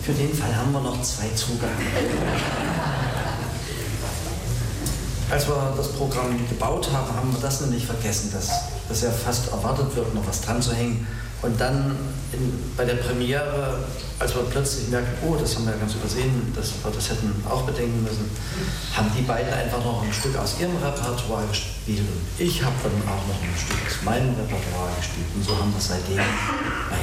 Für den Fall haben wir noch 2 Zugang. Als wir das Programm gebaut haben, haben wir das nämlich vergessen, dass ja fast erwartet wird, noch was dran zu hängen. Und dann bei der Premiere, als wir plötzlich merken, oh, das haben wir ja ganz übersehen, dass wir das hätten auch bedenken müssen, haben die beiden einfach noch ein Stück aus ihrem Repertoire gespielt. Und ich habe dann auch noch ein Stück aus meinem Repertoire gespielt. Und so haben wir seitdem,